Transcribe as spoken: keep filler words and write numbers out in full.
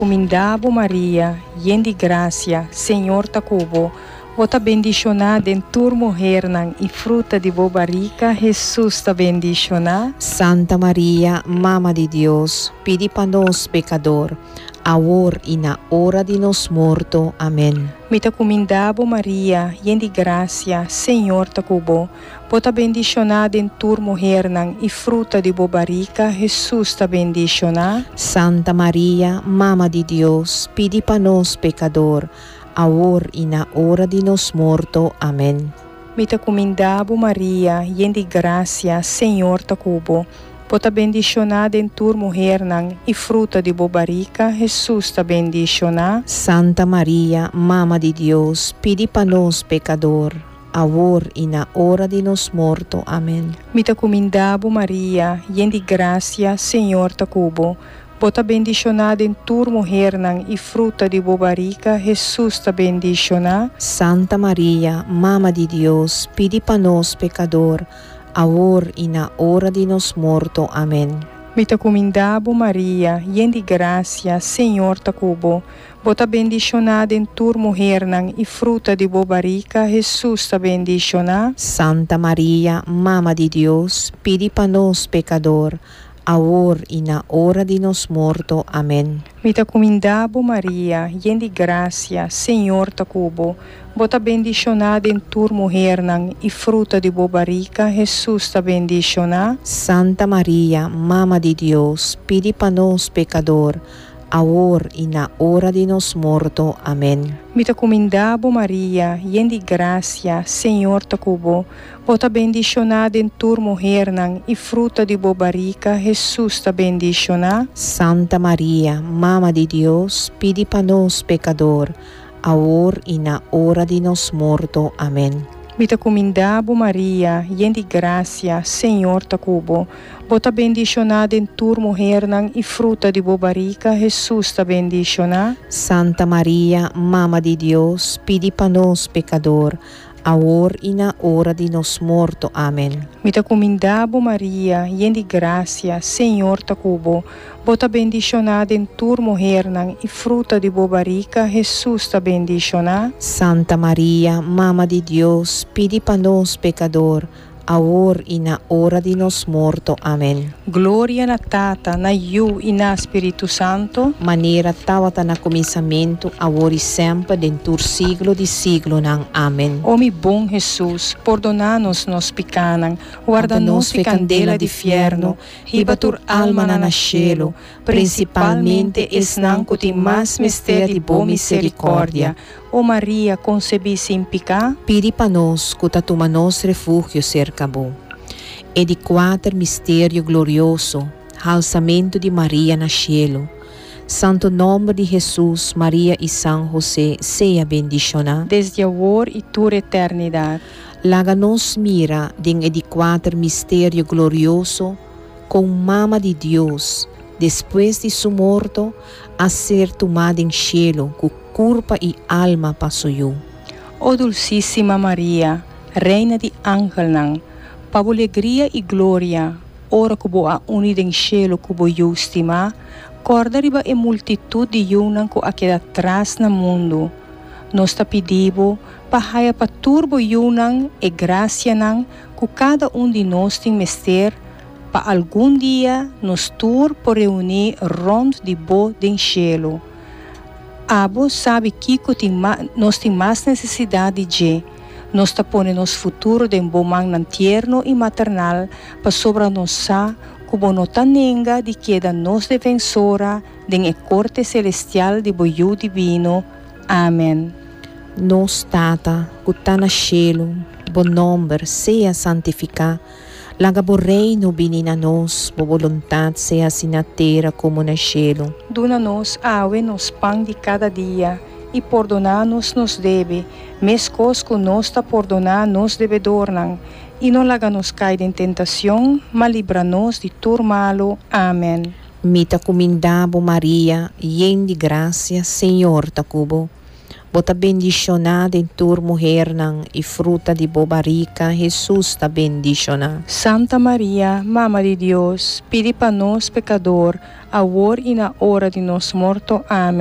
Comindabo Maria, llena de gracia, Senhor tá cubo. Vota bendicionada em tua mulher e fruta de boa barriga, Jesus tá bendicionada. Santa Maria, Mama de Deus, pedi para nós pecador, agora e na hora de nos morto. Amém. Mita comindabo Maria, llena de gracia, Senhor tá cubo. Vota bendicionada em tua mulher e fruta de boa barriga, Jesus tá bendicionada. Santa Maria, Mama de Deus, pedi para nós pecador, agora e na hora de nos morto. Amém. Mita comindabo Maria, llena de gracia, Senhor tá cubo. Vota bendicionada em tua mulher e fruta de boa barriga, Jesus tá bendicionada. Santa Maria, Mama de Deus, pedi para nós pecador, agora e na hora de nos morto. Amém. Mita comindabo Maria, llena de gracia, Senhor tá cubo. Vota bendicionada em tua mulher e fruta de boa barriga, Jesus tá bendicionada. Santa Maria, Mama de Deus, pedi para nós pecador, agora e na hora de nos morto. Amém. Mita comindabo Maria, llena de gracia, Senhor tá cubo. Vota bendicionada em tua mulher e fruta de boa barriga, Jesus tá bendicionada. Santa Maria, Mama de Deus, pedi para nós pecador, agora e na hora de nos morto. Amém. Mita comindabo Maria, llena de gracia, Senhor tá cubo. Vota bendicionada em tua mulher e fruta de boa barriga, Jesus tá bendicionada. Santa Maria, Mama de Deus, pedi para nós pecador, agora e na hora de nos morto. Amém. Mita comindabo Maria, llena de gracia, Senhor tá cubo. Vota bendicionada em tua mulher e fruta de boa barriga, Jesus tá bendicionada. Santa Maria, Mama de Deus, pedi para nós pecador, agora e na hora de nos morto. Amém. Mita comindabo Maria, llena de gracia, Senhor tá cubo. Vota bendicionada em tua mulher e fruta de boa barriga, Jesus tá bendicionada. Santa Maria, Mama de Deus, pedi para nós pecador, agora e na hora de nos morto. Amém. Mita comindabo Maria, llena de gracia, Senhor tá cubo. Vota bendicionada em tua mulher e fruta de boa barriga, Jesus tá bendicionada. Santa Maria, Mama de Deus, pedi para nós pecador, agora e na hora de nos morto. Amém. Glória na Tata, na Iu e na Espírito Santo. Maneira tawata na começamento, agora e sempre, dentro do siglo de siglo. Nang. Amém. Ó mi bom Jesus, perdona-nos nos picanan, guarda-nos de candela de fierno, riba tur alma na nascelo, principalmente esnan cuti mais mistério de boa misericórdia. Ó Maria, concebi sem picar, pedi para nós, cutatuma nos refúgio cerca bo. E de quatro mistério glorioso, alçamento de Maria na cielo. Santo nome de Jesus, Maria e São José, seja bendicionado desde agora e toda eternidade. Laga nos mira den e de quatro mistério glorioso, com mama de Deus, depois de su morto, a ser tomada em cielo, com corpo e alma passou. Ó Dulcíssima Maria, Reina de Angelnan, para alegria e glória, ora que boa unida em cielo que boa estima, corda riba e multitud de yunan que aqui atrás no mundo. Nós te pedimos para para turbo yunan e gracia nan que cada um de nós tem mester para algum dia nos tur por reunir rondo de bo de cielo. Abo sabe que nós temos mais necessidade de nós te põe nos futuro de um bom man tierno e maternal para sobra nossa como nota nenga de que da nos defensora de corte celestial de boiú divino. Amém. Nos tata, que está na cielo, bom nome seja santificado. Laga bo reino binina nos, bo vontade seja assim na terra como na cielo. Duna-nos awe nos pão de cada dia, e perdonar-nos nos deve, mescos que nós ta perdonar nos devedornan, e não laga nos cair em tentação, mas livra-nos de todo malo. Amém. Mita comindabo Maria, yen de graça, Senhor ta cubo. Bota bendicionada em tua mulher nang e fruta de bobarica, Jesus ta bendicionada. Santa Maria, Mama de Deus, pedi para nós pecador, agora e na hora de nossa morte. Amém.